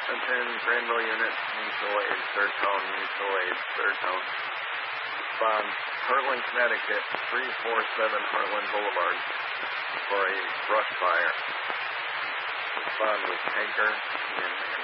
Attention, Granville unit, mutual aid, third tone, mutual aid, third tone. Respond, Heartland, Connecticut, 347 Heartland Boulevard for a brush fire. Respond with tanker in